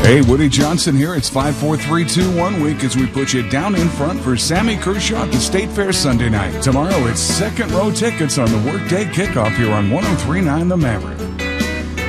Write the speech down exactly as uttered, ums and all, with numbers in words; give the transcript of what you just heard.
Hey, Woody Johnson here. It's five, four, three, two, one week as we put you down in front for Sammy Kershaw at the State Fair Sunday night. Tomorrow, it's second row tickets on the workday kickoff here on one oh three point nine The Maverick.